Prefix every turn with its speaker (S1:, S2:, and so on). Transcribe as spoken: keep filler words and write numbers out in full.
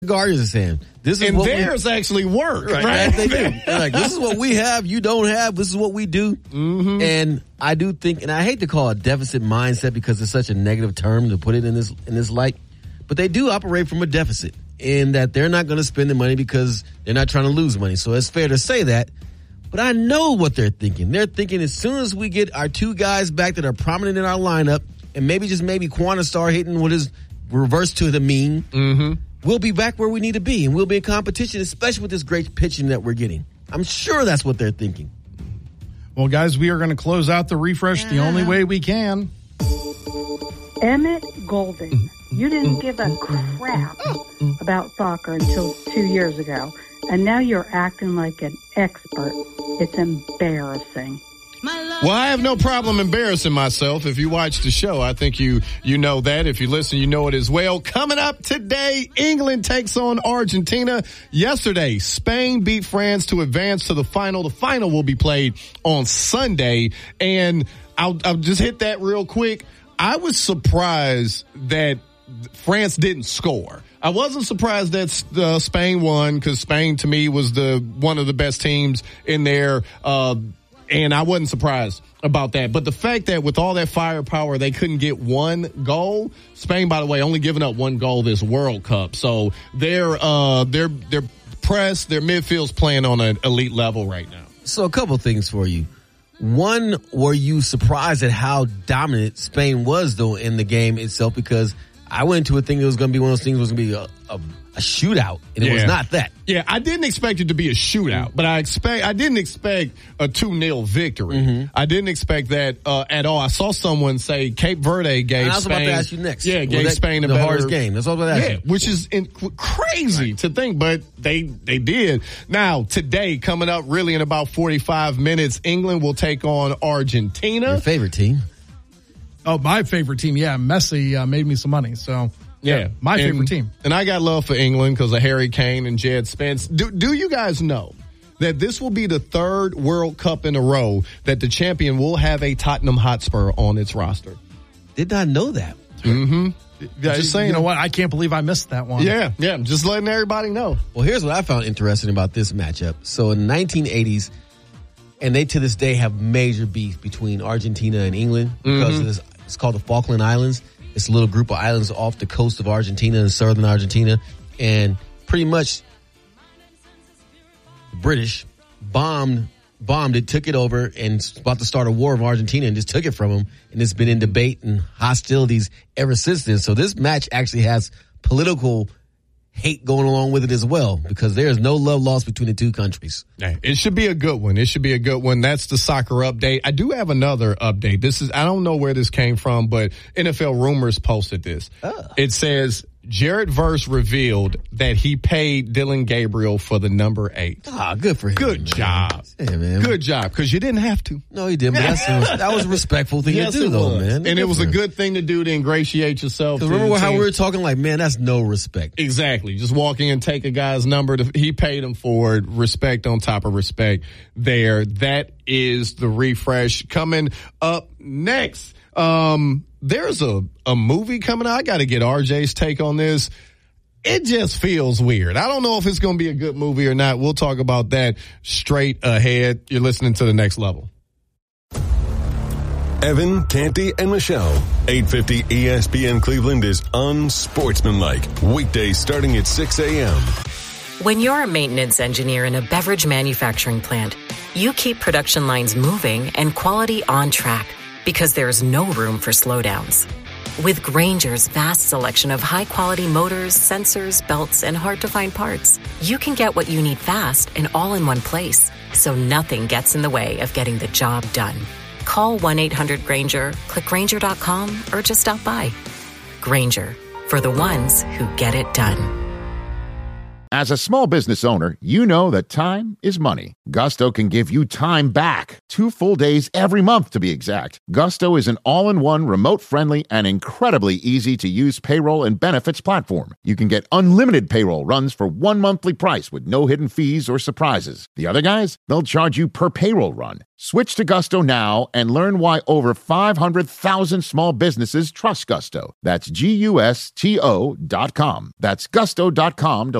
S1: Guardians are saying. This is
S2: and
S1: what
S2: theirs
S1: we,
S2: actually work, right?
S1: right? They do. They're like, this is what we have, you don't have, this is what we do.
S2: Mm-hmm.
S1: And I do think, and I hate to call it deficit mindset because it's such a negative term to put it in this in this light, but they do operate from a deficit in that they're not going to spend the money because they're not trying to lose money. So it's fair to say that. But I know what they're thinking. They're thinking as soon as we get our two guys back that are prominent in our lineup, and maybe just maybe Quanah start hitting what is reverse to the mean,
S2: mm-hmm.
S1: we'll be back where we need to be, and we'll be in competition, especially with this great pitching that we're getting. I'm sure that's what they're thinking.
S3: Well, guys, we are going to close out the refresh the only way we can.
S4: Emmett Golden, you didn't give a crap about soccer until two years ago, and now you're acting like an expert. It's embarrassing.
S2: Well, I have no problem embarrassing myself. If you watch the show, I think you you know that. If you listen, you know it as well. Coming up today, England takes on Argentina. Yesterday, Spain beat France to advance to the final. The final will be played on Sunday. And I'll, I'll just hit that real quick. I was surprised that France didn't score. I wasn't surprised that uh, Spain won because Spain, to me, was the one of the best teams in there. Uh, And I wasn't surprised about that. But the fact that with all that firepower, they couldn't get one goal. Spain, by the way, only giving up one goal this World Cup. So their uh, their their press, their midfield's playing on an elite level right now.
S1: So a couple things for you. One, were you surprised at how dominant Spain was, though, in the game itself? Because I went into it thinking it was going to be one of those things, it was going to be a, a, a shootout, and it
S2: yeah.
S1: was not that.
S2: Yeah, I didn't expect it to be a shootout, but I expect I didn't expect a two nil victory. Mm-hmm. I didn't expect that uh, at all. I saw someone say Cape Verde gave
S1: and I was
S2: Spain.
S1: about to ask you next.
S2: Yeah,
S1: well,
S2: gave
S1: that,
S2: Spain a
S1: the
S2: better,
S1: hardest game. That's all I was about to ask
S2: yeah,
S1: you.
S2: which is in, crazy right. to think, but they they did. Now today, coming up, really in about forty-five minutes, England will take on Argentina.
S1: Your favorite team?
S3: Oh, my favorite team. Yeah, Messi uh, made me some money, so.
S2: Yeah,
S3: yeah, my
S2: and,
S3: favorite team.
S2: And I got love for England because of Harry Kane and Jed Spence. Do, do you guys know that this will be the third World Cup in a row that the champion will have a Tottenham Hotspur on its roster?
S1: Did not know that.
S2: Mm-hmm.
S3: Yeah, just saying. You know what? I can't believe I missed that one.
S2: Yeah, yeah. Just letting everybody know.
S1: Well, here's what I found interesting about this matchup. So in the nineteen eighties, and they to this day have major beef between Argentina and England because
S2: mm-hmm.
S1: of this, it's called the Falkland Islands. It's a little group of islands off the coast of Argentina and southern Argentina. And pretty much the British bombed bombed it, took it over, and was about to start a war of Argentina and just took it from them. And it's been in debate and hostilities ever since then. So this match actually has political hate going along with it as well because there is no love lost between the two countries.
S2: It should be a good one. It should be a good one. That's the soccer update. I do have another update. This is, I don't know where this came from, but N F L Rumors posted this. Oh. It says Jared Verse revealed that he paid Dylan Gabriel for the number eight.
S1: Ah, good for him.
S2: Good
S1: man.
S2: job.
S1: Yeah, man.
S2: Good job, because you didn't have to.
S1: No, he didn't, but that's a, that was a respectful thing
S2: yes,
S1: to do, though,
S2: was.
S1: man.
S2: And
S1: good
S2: it was a
S1: him.
S2: good thing to do to ingratiate yourself. To
S1: remember how
S2: team.
S1: we were talking like, man, that's no respect.
S2: Exactly. Just walking and take a guy's number. To, he paid him for it. Respect on top of respect there. That is the refresh. Coming up next, um, there's a, a movie coming out. I got to get R J's take on this. It just feels weird. I don't know if it's going to be a good movie or not. We'll talk about that straight ahead. You're listening to The Next Level.
S5: Evan, Canty, and Michelle. eight fifty E S P N Cleveland is unsportsmanlike. Weekdays starting at six a.m.
S6: When you're a maintenance engineer in a beverage manufacturing plant, you keep production lines moving and quality on track because there's no room for slowdowns. With Grainger's vast selection of high-quality motors, sensors, belts, and hard-to-find parts, you can get what you need fast and all in one place, so nothing gets in the way of getting the job done. Call one eight hundred Grainger, click Grainger dot com, or just stop by. Grainger, for the ones who get it done.
S7: As a small business owner, you know that time is money. Gusto can give you time back. Two full days every month, to be exact. Gusto is an all-in-one, remote-friendly, and incredibly easy-to-use payroll and benefits platform. You can get unlimited payroll runs for one monthly price with no hidden fees or surprises. The other guys, they'll charge you per payroll run. Switch to Gusto now and learn why over five hundred thousand small businesses trust Gusto. That's G U S T O dot com. That's gusto dot com to